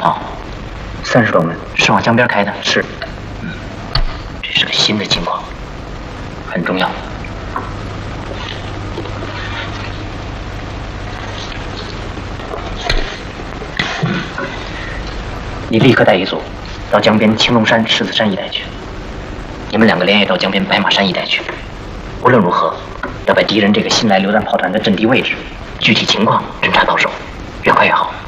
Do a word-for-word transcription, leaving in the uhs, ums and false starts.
哦， 三十多门， 是往江边开的。 是。 嗯，这是个新的情况，很重要。你立刻带一组到江边青龙山、狮子山一带去。你们两个连夜到江边白马山一带去。无论如何，要把敌人这个新来榴弹炮团的阵地位置、具体情况侦查到手，越快越好。